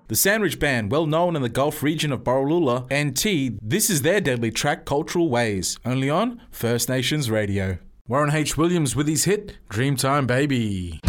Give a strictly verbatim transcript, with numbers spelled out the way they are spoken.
The Sandwich Band, well known in the Gulf region of Borroloola and T, this is their deadly track Cultural Ways, only on First Nations Radio. Warren H. Williams with his hit, Dreamtime Baby.